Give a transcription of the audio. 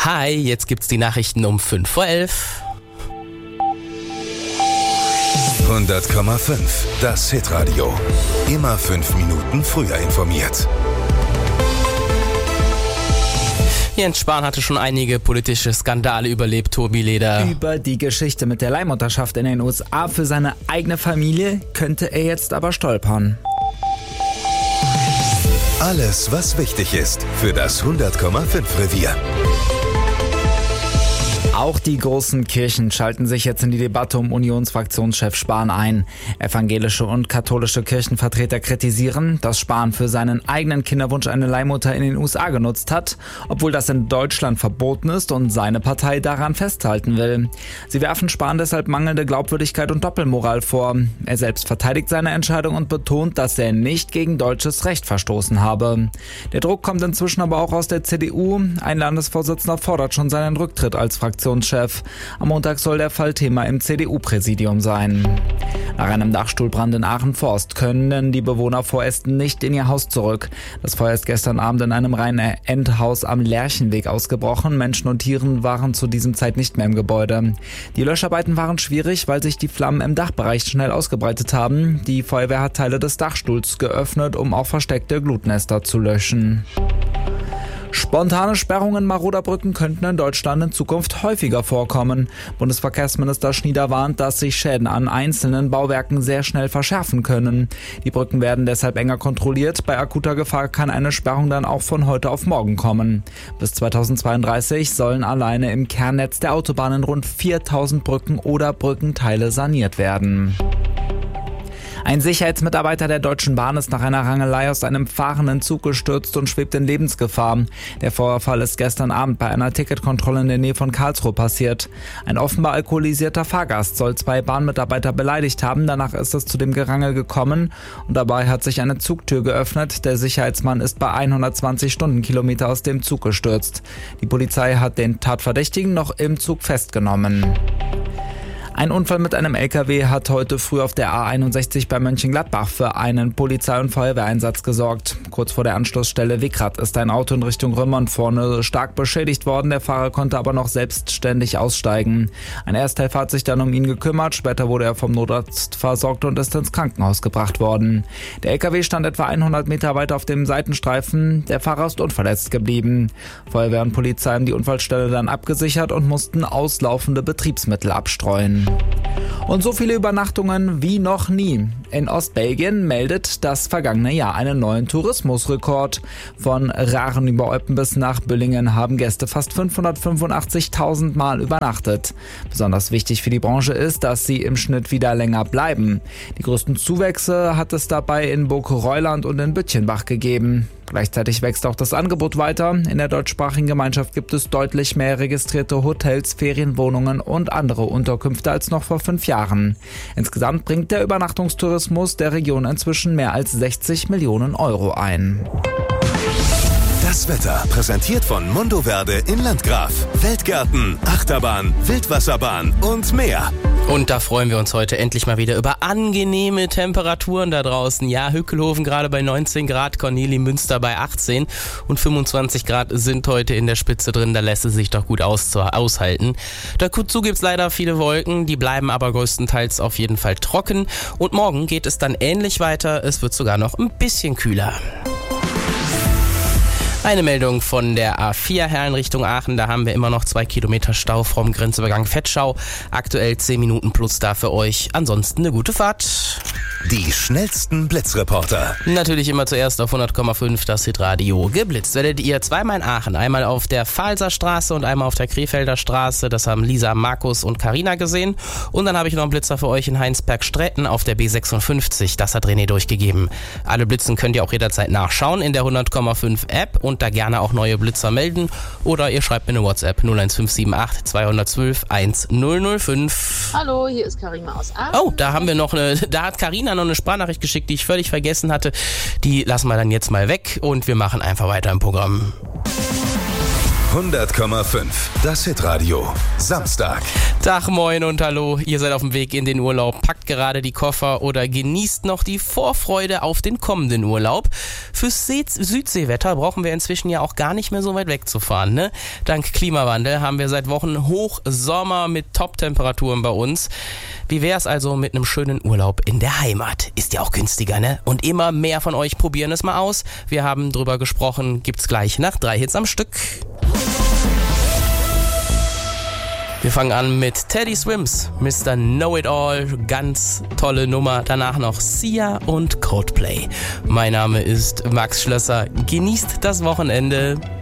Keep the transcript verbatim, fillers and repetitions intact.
Hi, jetzt gibt's die Nachrichten um fünf vor elf. hundert Komma fünf, das Hitradio. Immer fünf Minuten früher informiert. Jens Spahn hatte schon einige politische Skandale überlebt, Tobi Leder. Über die Geschichte mit der Leihmutterschaft in den U S A für seine eigene Familie könnte er jetzt aber stolpern. Alles, was wichtig ist für das hundert Komma fünf Revier. Auch die großen Kirchen schalten sich jetzt in die Debatte um Unionsfraktionschef Spahn ein. Evangelische und katholische Kirchenvertreter kritisieren, dass Spahn für seinen eigenen Kinderwunsch eine Leihmutter in den U S A genutzt hat, obwohl das in Deutschland verboten ist und seine Partei daran festhalten will. Sie werfen Spahn deshalb mangelnde Glaubwürdigkeit und Doppelmoral vor. Er selbst verteidigt seine Entscheidung und betont, dass er nicht gegen deutsches Recht verstoßen habe. Der Druck kommt inzwischen aber auch aus der C D U. Ein Landesvorsitzender fordert schon seinen Rücktritt als Fraktionschef. Am Montag soll der Fall Thema im C D U-Präsidium sein. Nach einem Dachstuhlbrand in Aachen-Forst können die Bewohner vorerst nicht in ihr Haus zurück. Das Feuer ist gestern Abend in einem reinen Endhaus am Lerchenweg ausgebrochen. Menschen und Tiere waren zu diesem Zeit nicht mehr im Gebäude. Die Löscharbeiten waren schwierig, weil sich die Flammen im Dachbereich schnell ausgebreitet haben. Die Feuerwehr hat Teile des Dachstuhls geöffnet, um auch versteckte Glutnester zu löschen. Spontane Sperrungen maroder Brücken könnten in Deutschland in Zukunft häufiger vorkommen. Bundesverkehrsminister Schnieder warnt, dass sich Schäden an einzelnen Bauwerken sehr schnell verschärfen können. Die Brücken werden deshalb enger kontrolliert. Bei akuter Gefahr kann eine Sperrung dann auch von heute auf morgen kommen. Bis zweitausendzweiunddreißig sollen alleine im Kernnetz der Autobahnen rund viertausend Brücken oder Brückenteile saniert werden. Ein Sicherheitsmitarbeiter der Deutschen Bahn ist nach einer Rangelei aus einem fahrenden Zug gestürzt und schwebt in Lebensgefahr. Der Vorfall ist gestern Abend bei einer Ticketkontrolle in der Nähe von Karlsruhe passiert. Ein offenbar alkoholisierter Fahrgast soll zwei Bahnmitarbeiter beleidigt haben. Danach ist es zu dem Gerangel gekommen und dabei hat sich eine Zugtür geöffnet. Der Sicherheitsmann ist bei hundertzwanzig Stundenkilometer aus dem Zug gestürzt. Die Polizei hat den Tatverdächtigen noch im Zug festgenommen. Ein Unfall mit einem L K W hat heute früh auf der A einundsechzig bei Mönchengladbach für einen Polizei- und Feuerwehreinsatz gesorgt. Kurz vor der Anschlussstelle Wickrath ist ein Auto in Richtung Römern vorne stark beschädigt worden. Der Fahrer konnte aber noch selbstständig aussteigen. Ein Ersthelfer hat sich dann um ihn gekümmert. Später wurde er vom Notarzt versorgt und ist ins Krankenhaus gebracht worden. Der L K W stand etwa hundert Meter weiter auf dem Seitenstreifen. Der Fahrer ist unverletzt geblieben. Feuerwehr und Polizei haben die Unfallstelle dann abgesichert und mussten auslaufende Betriebsmittel abstreuen. Und so viele Übernachtungen wie noch nie. In Ostbelgien meldet das vergangene Jahr einen neuen Tourismusrekord. Von Raren über Eupen bis nach Büllingen haben Gäste fast fünfhundertfünfundachtzigtausend Mal übernachtet. Besonders wichtig für die Branche ist, dass sie im Schnitt wieder länger bleiben. Die größten Zuwächse hat es dabei in Burg-Reuland und in Bütchenbach gegeben. Gleichzeitig wächst auch das Angebot weiter. In der deutschsprachigen Gemeinschaft gibt es deutlich mehr registrierte Hotels, Ferienwohnungen und andere Unterkünfte als noch vor fünf Jahren. Insgesamt bringt der Übernachtungstourismus der Region inzwischen mehr als sechzig Millionen Euro ein. Das Wetter präsentiert von Mundo Verde in Landgraf. Feldgärten, Achterbahn, Wildwasserbahn und mehr. Und da freuen wir uns heute endlich mal wieder über angenehme Temperaturen da draußen. Ja, Hückelhoven gerade bei neunzehn Grad, Corneli Münster bei achtzehn und fünfundzwanzig Grad sind heute in der Spitze drin. Da lässt es sich doch gut aus, aushalten. Dazu gibt's leider viele Wolken, die bleiben aber größtenteils auf jeden Fall trocken. Und morgen geht es dann ähnlich weiter. Es wird sogar noch ein bisschen kühler. Eine Meldung von der A vier Herren Richtung Aachen. Da haben wir immer noch zwei Kilometer Stau vom Grenzübergang Vetschau. Aktuell zehn Minuten plus da für euch. Ansonsten eine gute Fahrt. Die schnellsten Blitzreporter. Natürlich immer zuerst auf hundert Komma fünf das Hitradio. Geblitzt werdet ihr zweimal in Aachen. Einmal auf der Pfalzer Straße und einmal auf der Krefelder Straße. Das haben Lisa, Markus und Carina gesehen. Und dann habe ich noch einen Blitzer für euch in Heinsberg-Stretten auf der B sechsundfünfzig. Das hat René durchgegeben. Alle Blitzen könnt ihr auch jederzeit nachschauen in der hundert Komma fünf App und da gerne auch neue Blitzer melden. Oder ihr schreibt mir eine WhatsApp null eins fünf sieben acht zwei eins zwei eins null null fünf. Hallo, hier ist Karima aus Aachen. Oh, da haben wir noch eine, da hat Carina noch eine Sprachnachricht geschickt, die ich völlig vergessen hatte. Die lassen wir dann jetzt mal weg und wir machen einfach weiter im Programm. hundert Komma fünf, das Hitradio. Samstag. Tag, moin und hallo. Ihr seid auf dem Weg in den Urlaub, packt gerade die Koffer oder genießt noch die Vorfreude auf den kommenden Urlaub. Fürs See- Südseewetter brauchen wir inzwischen ja auch gar nicht mehr so weit wegzufahren, ne? Dank Klimawandel haben wir seit Wochen Hochsommer mit Top-Temperaturen bei uns. Wie wär's also mit einem schönen Urlaub in der Heimat? Ist ja auch günstiger, ne? Und immer mehr von euch probieren es mal aus. Wir haben drüber gesprochen, gibt's gleich nach drei Hits am Stück. Wir fangen an mit Teddy Swims, Mister Know-It-All, ganz tolle Nummer. Danach noch Sia und Coldplay. Mein Name ist Max Schlösser. Genießt das Wochenende.